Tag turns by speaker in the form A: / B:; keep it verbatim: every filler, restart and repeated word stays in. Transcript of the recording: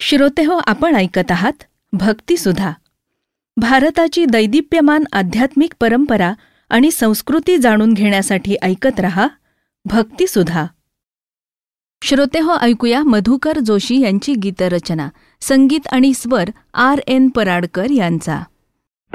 A: श्रोतेहो, आपण ऐकत आहात भक्तिसुधा. भारताची दैदिप्यमान आध्यात्मिक परंपरा आणि संस्कृती जाणून घेण्यासाठी ऐकत रहा भक्तिसुधा. श्रोतेहो, ऐकूया मधुकर जोशी यांची गीतरचना. संगीत आणि स्वर आर एन पराडकर यांचा.